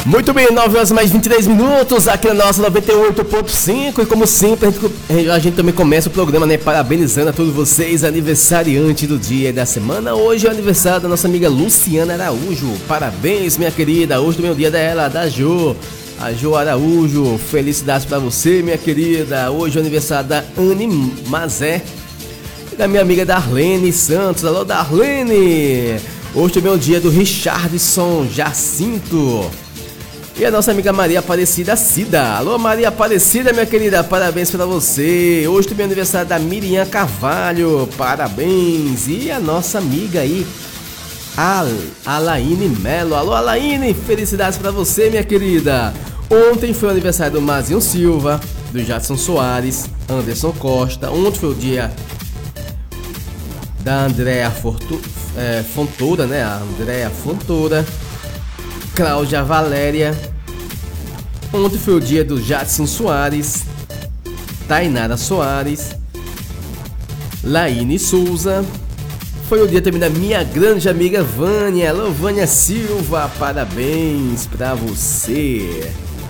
Muito bem, 9 horas mais 23 minutos aqui na nossa 98.5 e como sempre a gente também começa o programa, né, parabenizando a todos vocês, aniversariante do dia e da semana. Hoje é o aniversário da nossa amiga Luciana Araújo, parabéns minha querida, hoje também é o dia dela, da Jo, a Jo Araújo, felicidades pra você minha querida. Hoje é o aniversário da Anne Mazé e da minha amiga Darlene Santos, alô Darlene. Hoje também é o dia do Richardson Jacinto. E a nossa amiga Maria Aparecida Cida. Alô Maria Aparecida, minha querida, parabéns pra você. Hoje também é aniversário da Miriam Carvalho, parabéns. E a nossa amiga aí, Alaine Melo. Alô Alaine, felicidades pra você, minha querida. Ontem foi o aniversário do Mazinho Silva, do Jadson Soares, Anderson Costa. Ontem foi o dia da Andréa Fontoura, né? A Andréa Fontoura, Cláudia Valéria. Ontem foi o dia do Jadson Soares, Tainara Soares, Laine Souza. Foi o dia também da minha grande amiga Vânia. Alô Vânia Silva, parabéns pra você.